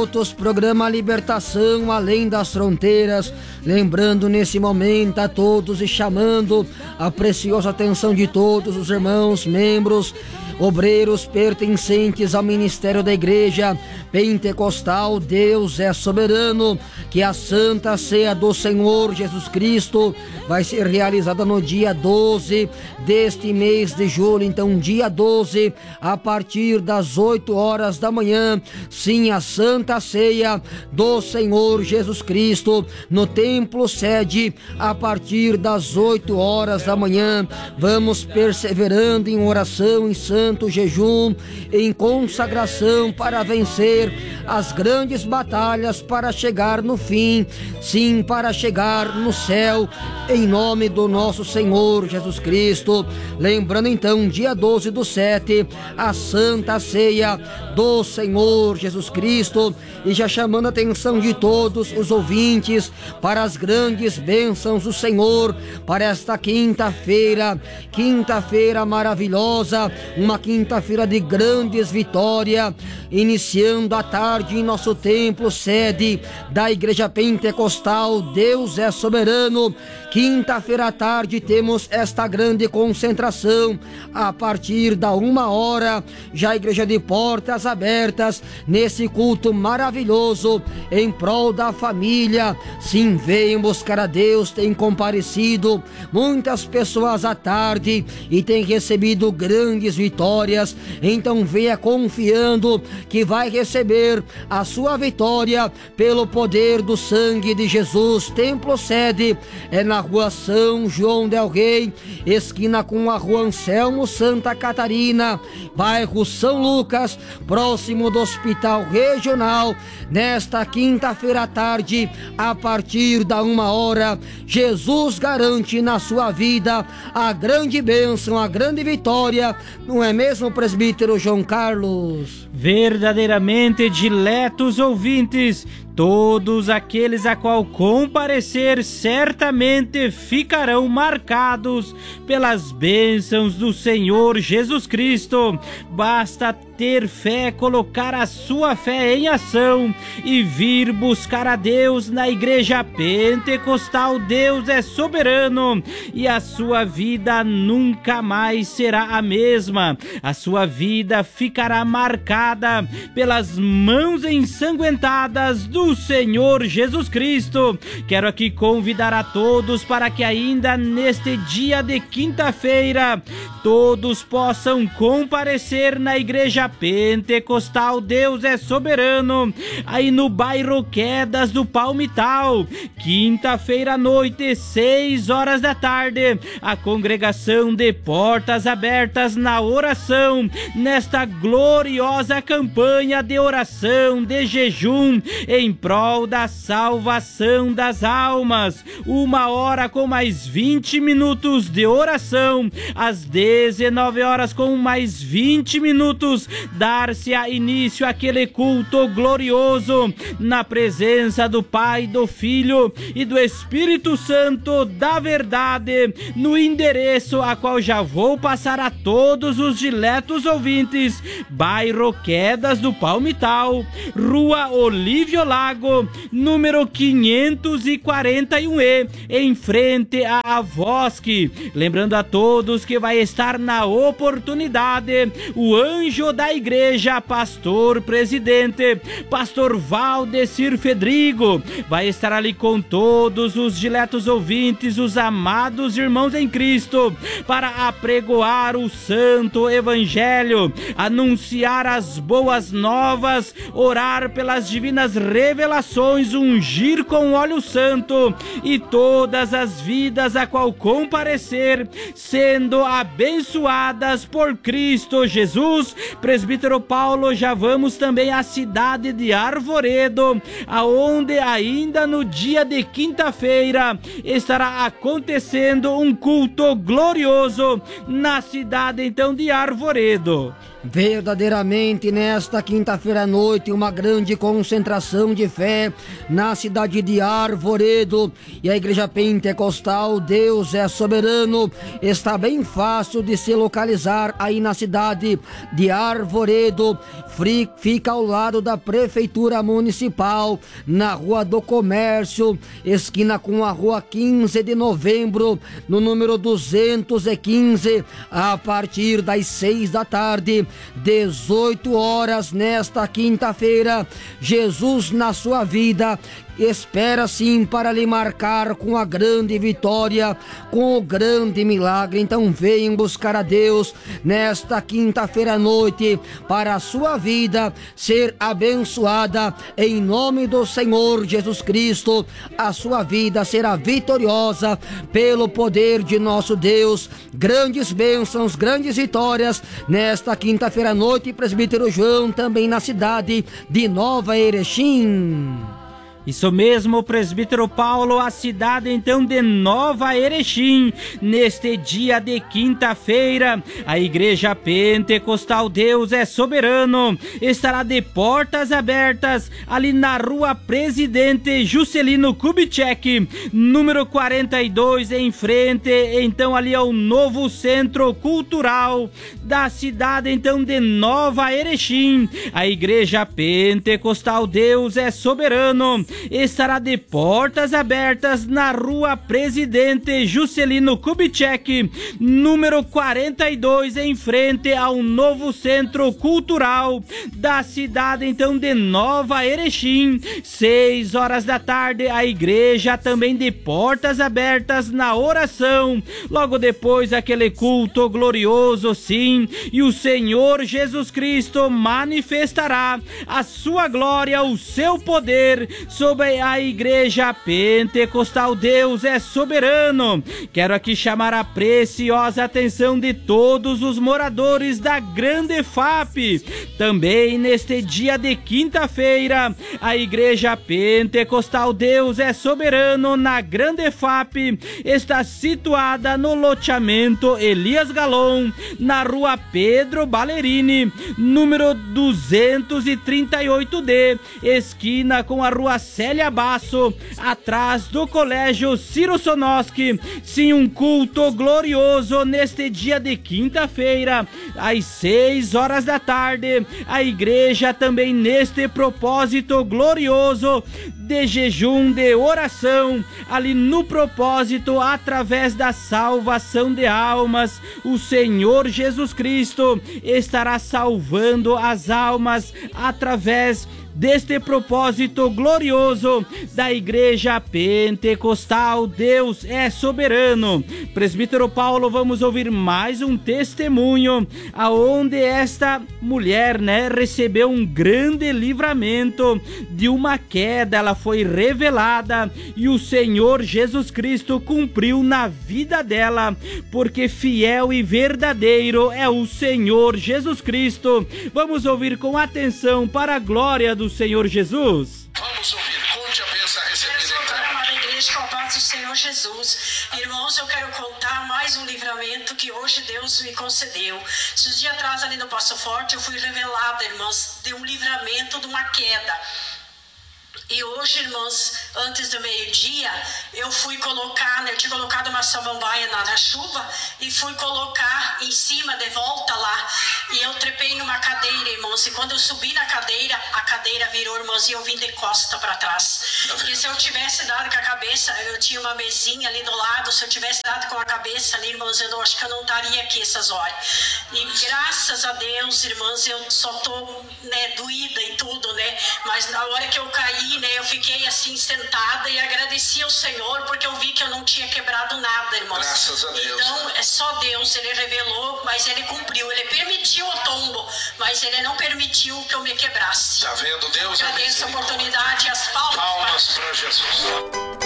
garotos, programa Libertação Além das Fronteiras, lembrando nesse momento a todos e chamando a preciosa atenção de todos os irmãos, membros, obreiros pertencentes ao ministério da Igreja Pentecostal Deus é Soberano, que a Santa Ceia do Senhor Jesus Cristo vai ser realizada no dia 12 deste mês de julho. Então, dia 12, a partir das 8 horas da manhã, sim, a Santa Ceia do Senhor Jesus Cristo no templo sede, a partir das 8 horas da manhã. Vamos perseverando em oração, em santo jejum, em consagração para vencer as grandes batalhas, para chegar no fim, sim, para chegar no céu, em nome do nosso Senhor Jesus Cristo. Lembrando então, dia 12 do 7, a Santa Ceia do Senhor Jesus Cristo, e já chamando a atenção de todos os ouvintes para as grandes bênçãos do Senhor para esta quinta-feira maravilhosa, uma quinta-feira de grandes vitórias, iniciando a tarde em nosso templo sede da Igreja Pentecostal Deus é Soberano. Quinta-feira à tarde temos esta grande concentração a partir da 1h, já a igreja de portas abertas nesse culto maravilhoso em prol da família. Sim, venham buscar a Deus, tem comparecido muitas pessoas à tarde e tem recebido grandes vitórias. Então venha confiando que vai receber a sua vitória pelo poder do sangue de Jesus. Templo sede é na rua São João del Rei, esquina com a rua Anselmo Santa Catarina, bairro São Lucas, próximo do Hospital Regional. Nesta quinta-feira à tarde, a partir da 1h, Jesus garante na sua vida a grande bênção, a grande vitória, não é mesmo, presbítero João Carlos? Verdadeiramente, diletos ouvintes, todos aqueles a qual comparecer certamente ficarão marcados pelas bênçãos do Senhor Jesus Cristo. Basta ter fé, colocar a sua fé em ação e vir buscar a Deus na Igreja Pentecostal Deus é Soberano, e a sua vida nunca mais será a mesma. A sua vida ficará marcada pelas mãos ensanguentadas do Senhor Jesus Cristo. Quero aqui convidar a todos para que ainda neste dia de quinta-feira todos possam comparecer na Igreja Pentecostal Deus é Soberano, aí no bairro Quedas do Palmital. Quinta-feira à noite, 6 horas da tarde, a congregação de portas abertas na oração, nesta gloriosa campanha de oração, de jejum, em prol da salvação das almas. 1h com mais 20 minutos de oração, às 19h com mais 20 minutos, dar-se a início àquele culto glorioso, na presença do Pai, do Filho e do Espírito Santo da verdade, no endereço a qual já vou passar a todos os diletos ouvintes: bairro Quedas do Palmital, rua Olívio Lago, número 541E, em frente à Avosque. Lembrando a todos que vai estar na oportunidade o anjo da igreja, pastor presidente, pastor Valdecir Fedrigo, vai estar ali com todos os diletos ouvintes, os amados irmãos em Cristo, para apregoar o santo evangelho, anunciar as boas novas, orar pelas divinas revelações, ungir com óleo santo, e todas as vidas a qual comparecer sendo abençoadas por Cristo Jesus. Presbítero Paulo, já vamos também à cidade de Arvoredo, aonde ainda no dia de quinta-feira estará acontecendo um culto glorioso na cidade então de Arvoredo. Verdadeiramente, nesta quinta-feira à noite, uma grande concentração de fé na cidade de Arvoredo, e a Igreja Pentecostal Deus é Soberano está bem fácil de se localizar aí na cidade de Arvoredo. Fica ao lado da Prefeitura Municipal, na Rua do Comércio, esquina com a Rua 15 de Novembro, no número 215, a partir das 6 da tarde, 18 horas, nesta quinta-feira. Jesus na sua vida espera sim para lhe marcar com a grande vitória, com o grande milagre. Então venham buscar a Deus nesta quinta-feira à noite para a sua vida ser abençoada em nome do Senhor Jesus Cristo. A sua vida será vitoriosa pelo poder de nosso Deus. Grandes bênçãos, grandes vitórias nesta quinta-feira à noite. Presbítero João, também na cidade de Nova Erechim. Isso mesmo, presbítero Paulo, a cidade então de Nova Erechim, neste dia de quinta-feira, a Igreja Pentecostal Deus é Soberano estará de portas abertas ali na Rua Presidente Juscelino Kubitschek, número 42, em frente então ali ao novo Centro Cultural da cidade então de Nova Erechim. A Igreja Pentecostal Deus é Soberano estará de portas abertas na Rua Presidente Juscelino Kubitschek, número 42, em frente ao novo Centro Cultural da cidade então de Nova Erechim. 6 horas da tarde, a igreja também de portas abertas na oração, logo depois aquele culto glorioso, sim, e o Senhor Jesus Cristo manifestará a sua glória, o seu poder sobre a Igreja Pentecostal Deus é Soberano. Quero aqui chamar a preciosa atenção de todos os moradores da Grande FAP. Também neste dia de quinta-feira, a Igreja Pentecostal Deus é Soberano na Grande FAP está situada no loteamento Elias Galon, na Rua Pedro Ballerini, número 238D, esquina com a Rua Célia Basso, atrás do Colégio Ciro Sonoski. Sim, um culto glorioso neste dia de quinta-feira, às 6 horas da tarde. A igreja também neste propósito glorioso de jejum, de oração, ali no propósito, através da salvação de almas. O Senhor Jesus Cristo estará salvando as almas através deste propósito glorioso da Igreja Pentecostal Deus é Soberano. Presbítero Paulo, vamos ouvir mais um testemunho aonde esta mulher, recebeu um grande livramento de uma queda. Ela foi revelada e o Senhor Jesus Cristo cumpriu na vida dela, porque fiel e verdadeiro é o Senhor Jesus Cristo. Vamos ouvir com atenção para a glória do Senhor Jesus. Vamos ouvir, conte a bênção recebida então. Da igreja, com a paz do Senhor Jesus. Irmãos, eu quero contar mais um livramento que hoje Deus me concedeu. Esses dias atrás, ali no Passo Forte, eu fui revelada, irmãos, de um livramento de uma queda. E hoje, irmãos, antes do meio-dia, eu fui colocar, eu tinha colocado uma samambaia na chuva e fui colocar em cima, de volta lá. E eu trepei numa cadeira, irmãos, e quando eu subi na cadeira, a cadeira virou, irmãos, e eu vim de costa para trás. E se eu tivesse dado com a cabeça, eu tinha uma mesinha ali do lado, se eu tivesse dado com a cabeça ali, irmãos, eu acho que eu não estaria aqui essas horas. E graças a Deus, irmãos, eu só tô, doída e tudo, mas na hora que eu caí, eu fiquei assim sentada e agradeci ao Senhor, porque eu vi que eu não tinha quebrado nada, irmãos. Graças a Deus. Então, é só Deus, Ele revelou, mas Ele cumpriu. Ele permitiu o tombo, mas Ele não permitiu que eu me quebrasse. Tá vendo? Deus agradeço a oportunidade e as palmas. Palmas para Jesus.